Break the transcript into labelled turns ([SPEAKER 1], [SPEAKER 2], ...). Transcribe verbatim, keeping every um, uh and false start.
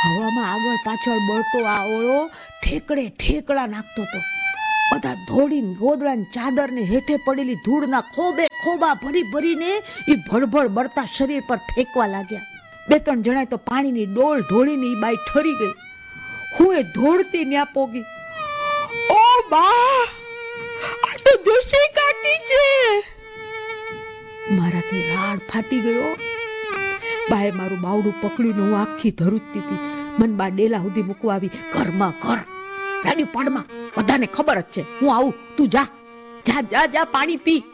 [SPEAKER 1] હવામાં આગળ પાછળ બળતો આ ઓળો ઠેકડે ઠેકડા નાખતો હતો. બધા ધોડીને ગોદડાની ચાદરને હેઠે પડેલી ધૂળના ખોબે ખોબા ભરી ભરીને એ ભડભડ બળતા શરીર પર ફેંકવા લાગ્યા. બે ત્રણ જણાએ તો પાણીની ડોલ ઢોળીને એ બાઈ ઠરી ગઈ. હું એ ધોળતી ન્યા પોગી. ઓ બા, આ તો જોશી કાકી છે. મારાથી રાડ ફાટી ગયો. બાએ મારું બાવડું પકડીને હું આખી ધરુજતી હતી. મન બા ડેલા સુધી મૂકવા આવી. ઘરમાં ઘર રાડી પાડમાં બધાને ખબર જ છે હું આવું. તું જા જા જા જા પાણી પી.